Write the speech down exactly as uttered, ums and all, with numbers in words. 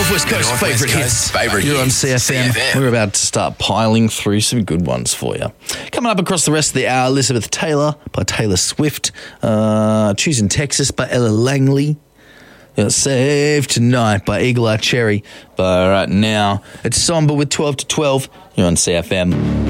Northwest Coast Northwest favourite Coast hits. favourite You're on hits. C F M. C F M. We're about to start piling through some good ones for you. Coming up across the rest of the hour, Elizabeth Taylor by Taylor Swift. Uh, Choosing Texas by Ella Langley. You got Save Tonight by Eagle Eye Cherry. But right now, it's Somber with twelve to twelve. You're on C F M.